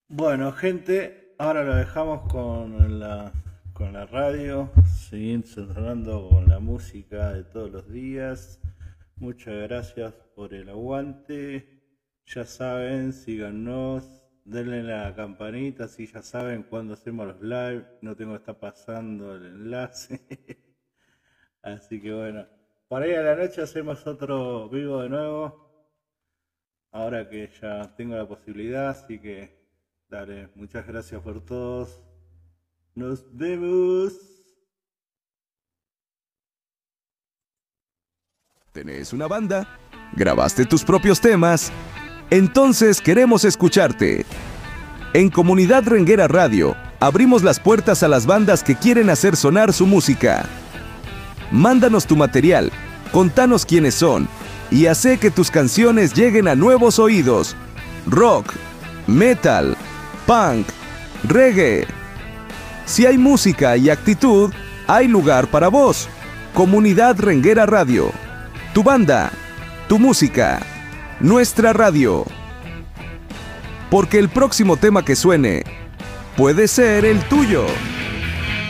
Bueno, gente, ahora lo dejamos con la radio, seguir sonando con la música de todos los días. Muchas gracias por el aguante. Ya saben, síganos, denle la campanita, así ya saben cuando hacemos los live. No tengo que estar pasando el enlace. Así que bueno, por ahí a la noche hacemos otro vivo de nuevo. Ahora que ya tengo la posibilidad, así que dale, muchas gracias por todos. Nos vemos. ¿Tenés una banda? ¿Grabaste tus propios temas? Entonces queremos escucharte. En Comunidad Renguera Radio, abrimos las puertas a las bandas que quieren hacer sonar su música. Mándanos tu material, contanos quiénes son y hace que tus canciones lleguen a nuevos oídos. Rock, metal, punk, reggae. Si hay música y actitud, hay lugar para vos. Comunidad Renguera Radio. Tu banda, tu música, nuestra radio. Porque el próximo tema que suene puede ser el tuyo.